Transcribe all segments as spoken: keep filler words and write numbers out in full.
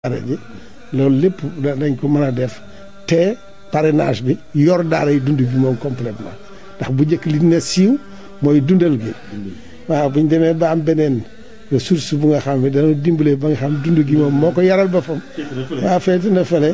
daara ji loolu lépp dañ ko mën a def te parrainage bi yor daara yi dund bi moom complètement ndax bu njëkk li ne siiw mooy dundal gi waaw bu ñu demee ba am beneen ressource bu nga xam ne dana dimbale ba nga xam dund gi moom moo ko yaral boppam waaw feeti na fële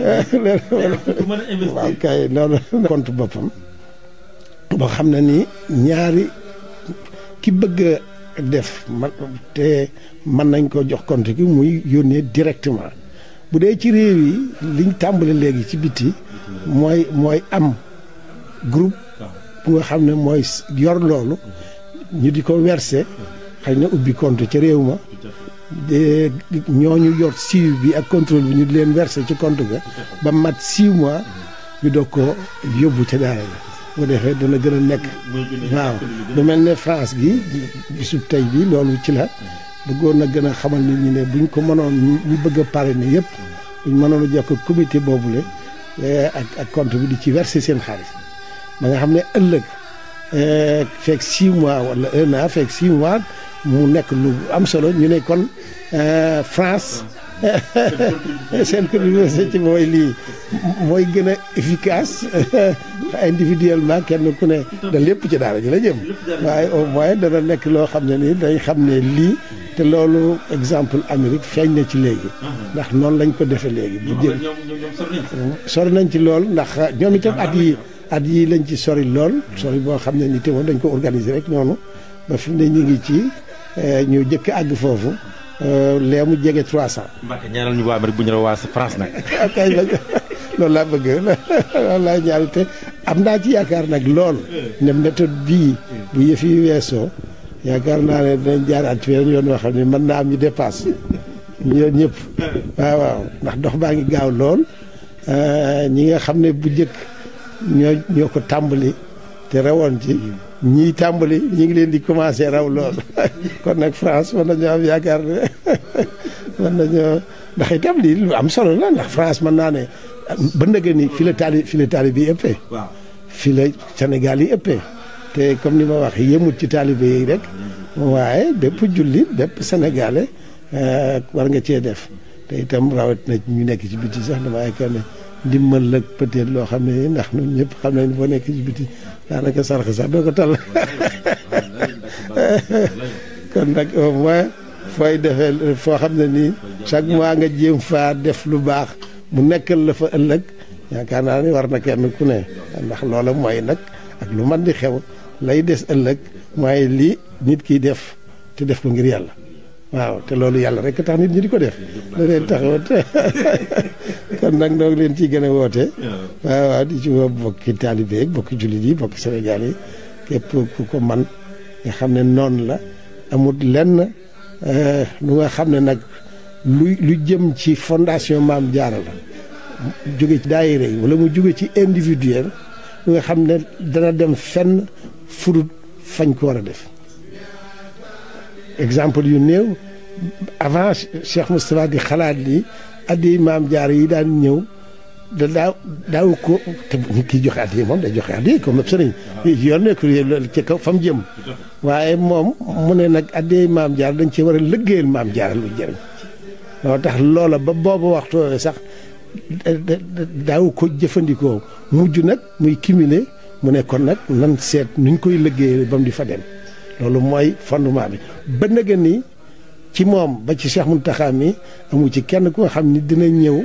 waaw kay loolu compte boppam boo xam ne ni ñaari ki bëgg a def man te mën nañ ko jox compte gi muy yónnee directement bu dee ci réew yi liñ tàmbali léegi ci biti mooy mooy am groupe bu nga xam ne mooy yor loolu ñu di ko verser xëy na ubbi compte ca réew ma de ñooñu yor suivi bi ak contrôle bi ñu di leen verser ci compte ga ba mat six mois ñu doog ko yóbbu ca daara la bu defee dana gën a nekk waaw lu mel ne France gi bisub tey bi loolu ci la bëggoon na gën a xamal nit ñi ne buñ ko mënoon ñu bëgg a parrainer yëpp buñ mënoon a jokk comité boobule ak ak compte bi di ci verser seen xaalis ba nga xam ne ëllëg fekk six mois wala un an fekk six mois mu nekk lu am solo ñu ne kon France seen contribution ci mooy lii mooy gën a efficace individuellement kenn ku ne da lépp ci daara ji la jëm waaye au moins dana nekk loo xam ne nii dañ xam ne lii te loolu exemple Amérique feeñ na ci léegi ndax noonu lañ ko defee léegi bu jëm sori nañ ci lool ndax ñoom itam at yi at yi lañ ci sori lool sori boo xam ne ni te moom dañ ko organiser rek noonu ba fi mu ne ñu ngi ci ñu jëkk àgg foofu lee mu jege trois cent. Mbacke ñaanal ñu waa Amérique bu ñu la waa France nag. kay loolu laa bëgg loolu laa ñaari te am naa ci yaakaar nag lool ne méthode bii bu yëf yi weesoo yaakaar naa ne dinañ jaaraat ci weneen yoon yoo xam ne mën naa am ñu dépasse ñoom ñëpp waaw waaw ndax dox baa ngi gaaw lool ñi nga xam ne bu njëkk ñoo ñoo ko tàmbali te rawoon ci ñii tàmbali ñi ngi leen di commencé raw lool kon nag France mën nañoo am yaakaar ne mën nañoo ndax itam lii lu am solo la ndax France mën naa ne ba ndëgë ni fi la taali fi la taalibe yi ëppee fi la Sénégal yi ëppee te comme ni ma wax yemut ci taalibe yi rek waaye bépp jullit bépp sénégalais war nga cee def te itam rawat na ñu nekk ci biti sax dama yaakaar ne ndimbal la peut-être loo xam ne ndax ñun ñëpp xam nañ boo nekk ci biti daanaka sarax sax doo ko tal kon nag au moins fooy defee foo xam ne nii chaque mois nga jéem faa def lu baax mu nekkal la fa ëllëg yaakaar naa ni war na kenn ku ne ndax loola mooy nag ak lu man di xew lay des ëllëg mooy lii nit kiy def te def ko ngir yàlla waaw te loolu yàlla rek tax nit ñi di ko def da leen taxawat kon nag noo ngi leen ciy gën a woote waaw waaw di ci woo bokki taalibe yi bokki jullit yi bokki Sénégal yi képp ku ko man nga xam ne noonu la amul lenn lu nga xam ne nag lu lu jëm ci fondation Maam Jaara la jóge ci daayira yi wala mu jóge ci individuel lu nga xam ne dana dem fenn fudut fañ ko war a def exemple yu néew avant Cheikh Moustapha di xalaat lii addi Maam Jaara yi daan ñëw da daaw daaw ko te nit ki joxe addi moom day joxe addi comme sëriñ yoon nekk ci kaw fa mu jëm waaye moom mu ne nag addi Maam Jaara dañ ci war a liggéeyal Maam Jaara lu jëriñ loolu tax loola ba boobu waxtu sax daaw ko jëfandikoo mujj nag muy cumuler mu ne kon nag nan seet nuñ koy liggéeyal ba mu di fa dem loolu mooy fondement bi ba nga ni ci moom ba ci Cheikh Mountakha mi amu ci kenn ku nga xam ni dina ñëw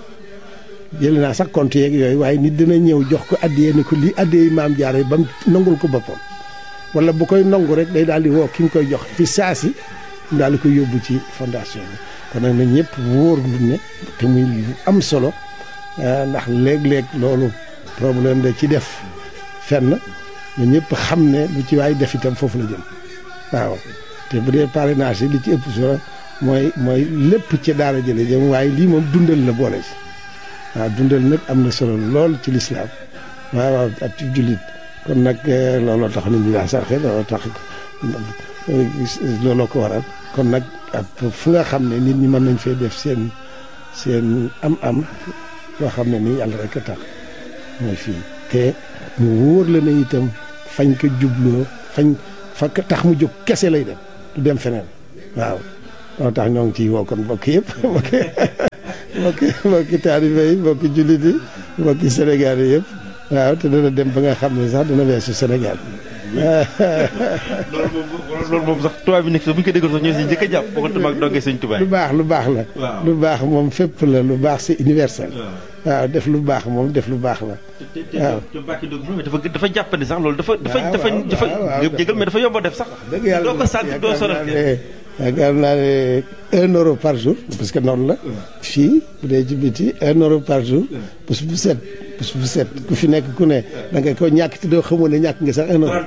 jël naa sax compte yeeg yooyu waaye nit dina ñëw jox ko addiyee ni ko lii addiyee Maam Jaara ba mu nangul ko boppam wala bu koy nangu rek day daal di woo ki nga koy jox fi saasi mu daal di koy yóbbu ci fondation bi kon nag na ñëpp wóor lu ne te muy lu am solo ndax léeg-léeg loolu problème da ci def fenn na ñëpp xam ne lu ci waay def itam foofu la jëm waaw te bu dee parrainage yi li ci ëpp solo mooy mooy lépp ci daara jële jëm waaye lii moom dundal la boole ci waaw dundal nag am na solo lool ci lislaam waaw waaw ak ci jullit kon nag looloo tax nit ñi daa sarxe looloo tax looloo ko waral kon nag ak fu nga xam ne nit ñi mën nañ fee def seen seen am-am yoo xam ne nii yàlla rek a tax mooy fii te mu wóor la ne itam fañ ko jubloo fañ fa tax mu jóg kese lay dem du dem feneen waaw moo tax ñoo ngi ciy woo kon mbokk yëpp mbokki mbokki mbokki taalibe yi mbokki jullit yi mbokki Sénégal yi yëpp waaw te dana dem ba nga xam ne sax dana weesu Sénégal. loolu moom loolu moom sax tubaab bi nekk sax bu ñu ko déggoon sax ñoo si njëkk a jàpp boo ko tamaak dongee sëñ Tuubaa. lu baax lu baax la. lu baax moom fépp la lu baax c'est universel. waaw def lu baax moom def lu baax la. waaw te Mbacke Ndiob dafa dafa jàppandi sax loolu dafa. dafa dafa dafa jégal mais dafa yomb a def sax. dëgg yàlla doo ko sant doo sonal yaakaar naa ne un euro par jour parce que noonu la. fii bu dee ci biti un euro par jour. bés bu set bés bu set ku fi nekk ku ne da nga ko ñàkk te doo xamoon ne ñàkk nga sax un euro.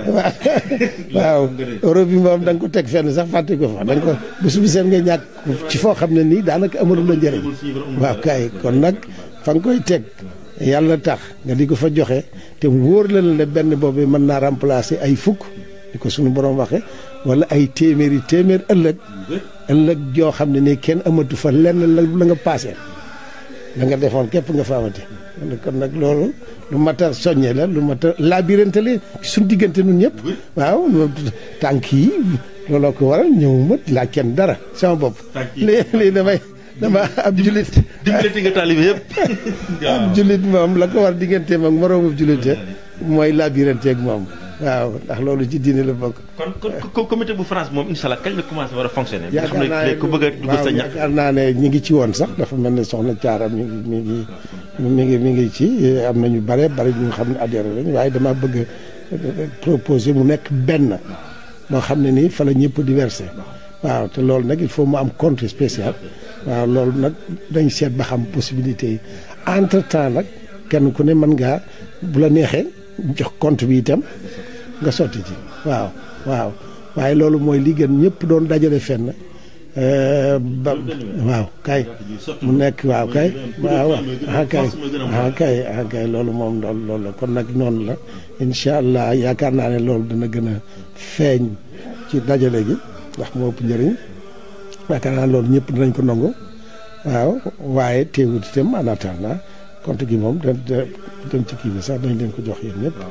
waaw euro bi moom da nga ko teg fenn sax fàtte ko fa da nga ko bés bu set nga ñàkk ci foo xam ne nii daanaka amalu la njëriñ. waaw kay kon nag fa nga koy teg yàlla tax nga di ko fa joxe te wóor la la benn boobu mën naa remplacer ay fukk di ko suñu borom waxee wala ay téeméeri téeméer ëllëg ëllëg joo xam ne nii kenn amatu fa lenn la la nga paase la nga defoon képp nga fa amati kon nag loolu lu mat a soññee la lu mat a labirante la suñu diggante nun ñëpp waaw tànk yi looloo ko waral ñëwuma laa kenn dara sama bopp lii lii damay dama ab jullit dimbalati nga taalibe yëpp ab jullit moom la ko war digganteem ak moroomu jullite mooy labirante ak moom waaw ndax loolu ci diine la bokk. kon kon comité bu France moom incha allah kañ la commencé war a fonctionner. yaakaar naa ne ku bëgg a dugg sa ñax. yaakaar naa ne ñi ngi ci woon sax dafa mel ne soxna Thiara mi ngi mi ngi mi ngi mi ngi ci am na ñu bare bari ñu xam ne adhéré lañ waaye dama bëgg a proposer mu nekk benn moo xam ne nii fa la ñëpp di versé waaw te loolu nag il faut mu am compte spécial waaw loolu nag dañ seet ba xam possibilité yi entre temps nag kenn ku ne mën ngaa bu la neexee jox compte bi itam. nga sotti ci waaw waaw waaye loolu mooy li gën ñëpp doon dajale fenn ba waaw kay mu nekk waaw kay waaw ah kay ah kay ah kay loolu moom loolu loolu la kon nag noonu la incha allah yaakaar naa ne loolu dana gën a feeñ ci dajale gi ndax moo ëpp njëriñ yaakaar naa loolu ñëpp dinañ ko nangu waaw waaye teewut itam en attendant compte gi moom da dem ci kii bi sax dañ leen ko jox yéen ñëpp.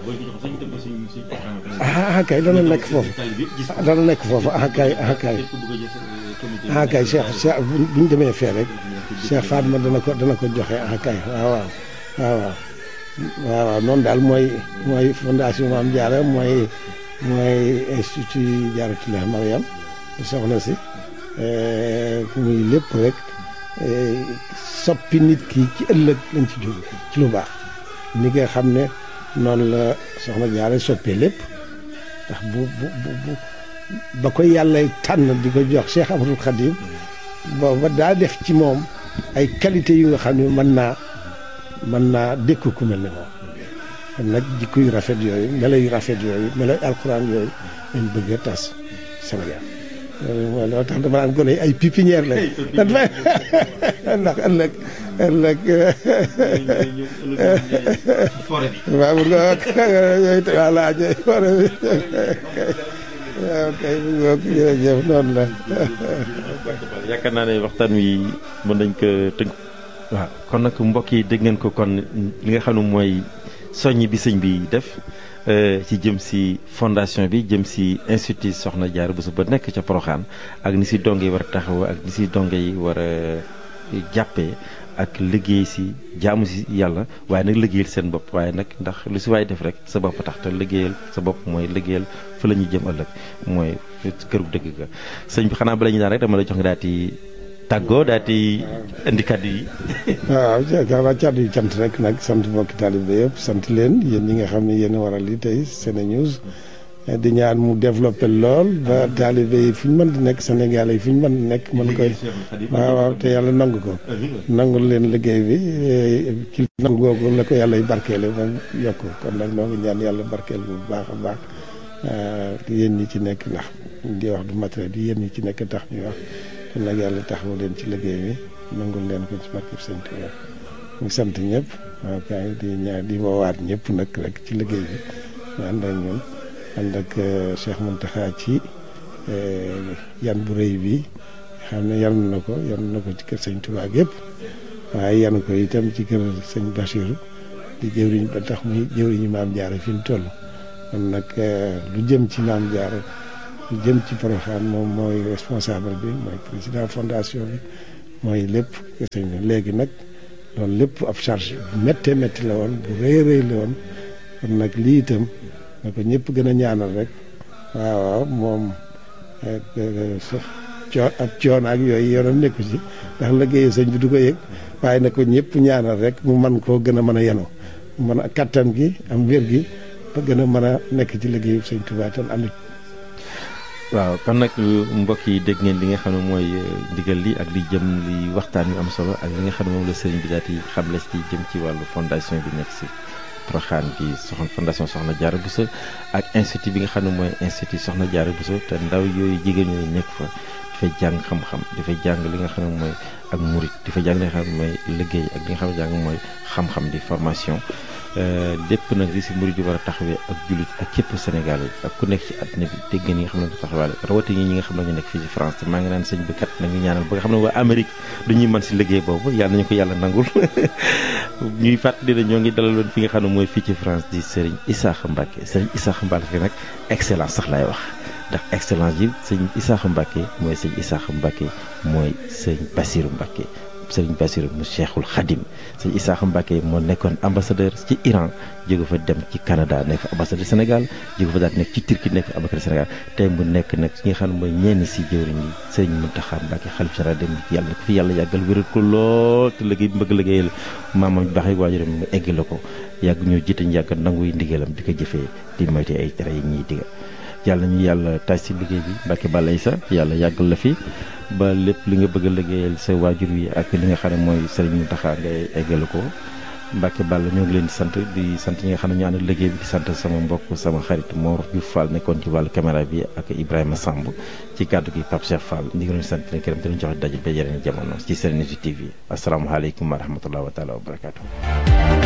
ah kay dana nekk foofu dana nekk foofu ah kay ah kay ah kay Cheikh Cheikh bu ñu demee fee rek Cheikh Fatma dana ko dana ko joxe ah kay waaw waaw waaw waaw waaw noonu daal mooy mooy fondation Mame Diarra mooy mooy institut Diarratoulah Mariam soxna si muy lépp rek soppi nit ki ci ëllëg lañ ci jóg ci lu baax ni nga xam ne noonu la soxna Diarra soppee lépp ndax bu bu bu ba ko yàlla tànn di ko jox Cheikh Ahmadou Khadim booba daa def ci moom ay qualité yu nga xam ne mën naa mën naa dékku ku mel ne moom kon nag jikko yu rafet yooyu melo yu rafet yooyu melo yu alxuraan yooyu lañ bëgg a tas Sénégal loolu loo tax dama naan gone ay pépinière lañ ndax ëllëg ëllëg waaw bu nga yooyu voilà ñooy forêt bi waaw kay bu nga jërëjëf noonu la yaakaar naa ne waxtaan wi mën nañ ko tënk waaw kon nag mbokk yi dégg ngeen ko kon li nga xam ne mooy soññ bi sëñ bi def ci jëm si fondation bi jëm si institut Soxna Diarra Bousso ba nekk ca Porokhane ak ni si donge yi war a taxaw ak ni si donge yi war a jàppee ak liggéey si jaamu si yàlla waaye nag liggéeyal seen bopp waaye nag ndax lu si waay def rek sa bopp tax te liggéeyal sa bopp mooy liggéeyal fa la ñuy jëm ëllëg mooy këru dëgg ga sëñ bi xanaa bala ñu daan rek dama la jox nga daal di tàggoo daal di indi kàddu yi. waaw jaakaar kàddu yi cant rek nag sant mbokki taalibe yëpp sant leen yéen ñi nga xam ne yéen a waral li tey SeneNews di ñaan mu développé lool ba taalibe yi fu ñu mën di nekk Sénégal yi fu ñu mën di nekk mën koy waaw waaw te yàlla nangu ko nangul leen liggéey bi ci nangu googu la ko yàlla y barkeele ba yokk kon nag noo ngi ñaan yàlla barkeel bu baax a baax yéen ñi ci nekk ndax di wax du matériel yi yéen ñi ci nekk tax ñuy wax kon nag yàlla taxawu leen ci liggéey bi nangul leen ko ci barkeb Sëñ Tuubaa ñu sant ñëpp waaw kay di ñaan di woowaat ñëpp nag rek ci liggéey bi ñu ànd ak ñun ànd ak Cheikh Mountakha ci yan bu rëy bi xam ne yan na ko yan na ko ci kër Sëñ Tuubaa yëpp waaye yan ko itam ci kër Sëñ Bachir di jëwriñ ba tax muy jëwriñu Maam Diarra fi mu toll kon nag lu jëm ci Maam Diarra lu jëm ci Porokhane moom mooy responsable bi mooy président fondation bi mooy lépp sëñ bi léegi nag loolu lépp ab charge bu méttee métti la woon bu rëy rëy la woon kon nag lii itam na ko ñëpp gën a ñaanal rek waaw waaw moom coo ab coon ak yooyu yoonam nekku ci ndax liggéeyu sëñ bi du ko yëg waaye na ko ñëpp ñaanal rek mu man koo gën a mën a yenu mën a kattan gi am wér gi ba gën a mën a nekk ci liggéeyu sëñ Tuubaa tan am waaw kon nag mbokk yi dégg ngeen li nga xam ne mooy ndigal li ak li jëm li waxtaan yu am solo ak li nga xam ne moom la sëriñ bi daal di xamle ci jëm ci wàllu fondation bi nekk si Porokhane bi soxna fondation Soxna Diarra Bousso ak institut bi nga xam ne mooy institut Soxna Diarra Bousso te ndaw yooyu jigéen ñooyu nekk fa dafay jàng xam-xam dafay jàng li nga xam ne mooy ak murit dafay jàng li nga xam ne mooy liggéey ak li nga xam ne jàng mooy xam-xam di formation lépp nag li si murit di war a taxawee ak jullit ak képp Sénégal yi ak ku nekk ci àddina bi dégg ngeen ñi nga xam ne ko taxawaale rawatina ñi nga xam ne ñu nekk fii ci France te maa ngi naan sëñ bi kat nañu ñaanal ba nga xam ne waa Amérique dañuy mën si liggéey boobu yàlla nañu ko yàlla nangul ñuy fàttali ne ñoo ngi dalaloon fi nga xam ne mooy fii ci France di Serigne Issakha Mbacké Serigne Issakha Mbacké nag excellence sax laay wax ndax excellence yi sëñ Issakha Mbacké mooy sëñ Issakha Mbacké mooy sëñ Bassirou Mbacké sëriñ Bassirou mu Cheikhul Khadim sëñ Issakha Mbacké moo nekkoon ambassadeur ci Iran jóge fa dem ci Canada nekk fa ambassadeur Sénégal jóge fa daal nekk ci Turquie nekk ambassadeur Sénégal tey mu nekk nag ki nga xam ne mooy ñenn si jëwriñ yi sëriñ Mountakha Mbacké xalif général dem yàlla ko fi yàlla yàggal wéral ko lool te liggéey bi bëgg liggéeyal maamam bi baax yi waajuram mu egg la ko yàgg ñoo jiite ñu yàgg nanguy ndigalam di ko jëfee di moyte ay tere yi ñuy diga yàlla ñu yàlla taaj si liggéey bi Mbacké Balla Issa yàlla yàggal la fi ba lépp li nga bëgg a liggéeyal sa waajur wi ak li nga xam ne mooy sëriñ Mountakha ngay eggale ko Mbacké Balla ñoo ngi leen di sant di sant ñi nga xam ne ñu ànd liggéey bi di sant sama mbokk sama xarit Mor Diouf Fall nekkoon ci wàllu caméra bi ak Ibrahima Samb ci kàddu gi Pape Cheikh Fall ñu ngi leen di sant leen këram te ñu joxe daje ba yeneen jamono ci Serenity T V asalaamaaleykum wa rahmatulah wa taala wa barakaatu.